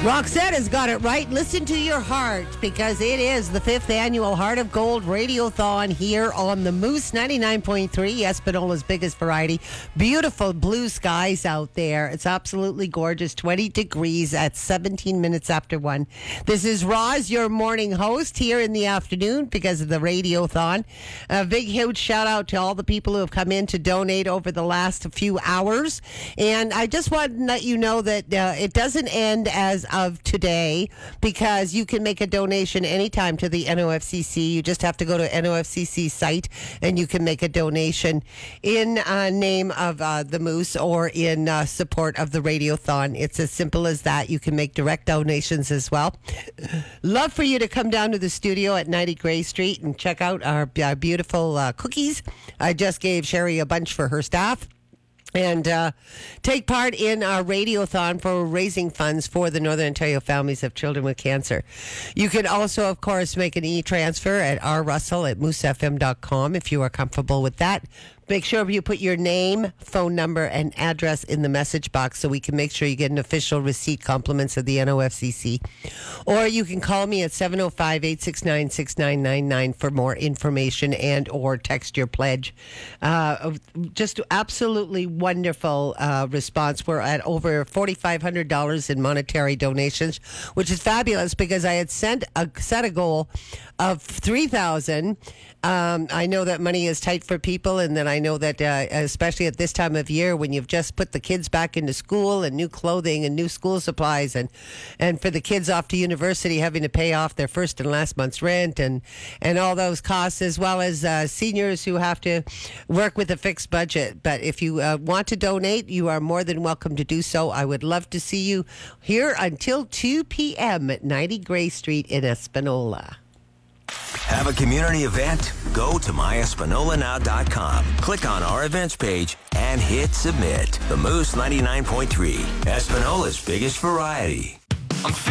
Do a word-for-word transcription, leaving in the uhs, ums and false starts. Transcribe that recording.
Roxette has got it right. Listen to your heart, because it is the fifth annual Heart of Gold Radiothon here on the Moose ninety-nine point three, Espanola's biggest variety. Beautiful blue skies out there. It's absolutely gorgeous. twenty degrees at seventeen minutes after one. This is Roz, your morning host here in the afternoon because of the Radiothon. A big, huge shout out to all the people who have come in to donate over the last few hours. And I just want to let you know that uh, it doesn't end as of today, because you can make a donation anytime to the N O F C C. You just have to go to N O F C C site and you can make a donation in uh, name of uh, the Moose or in uh, support of the Radiothon. It's as simple as that. You can make direct donations as well. Love for you to come down to the studio at ninety Gray Street and check out our uh, beautiful uh, cookies. I just gave Sherry a bunch for her staff. And uh, take part in our Radiothon for raising funds for the Northern Ontario families of children with cancer. You can also, of course, make an e-transfer at r russell at moose f m dot com if you are comfortable with that. Make sure you put your name, phone number, and address in the message box so we can make sure you get an official receipt compliments of the N O F C C. Or you can call me at seven oh five, eight six nine, six nine nine nine for more information, and or text your pledge. Uh, just absolutely wonderful uh, response. We're at over four thousand five hundred dollars in monetary donations, which is fabulous because I had sent a, set a goal of three thousand dollars. Um, I know that money is tight for people, and then I know that uh, especially at this time of year when you've just put the kids back into school and new clothing and new school supplies, and and for the kids off to university having to pay off their first and last month's rent and, and all those costs, as well as uh, seniors who have to work with a fixed budget. But if you uh, want to donate, you are more than welcome to do so. I would love to see you here until two p.m. at ninety Gray Street in Espanola. Have a community event? Go to my espanola now dot com. Click on our events page and hit submit. The Moose ninety-nine point three, Espanola's biggest variety. I'm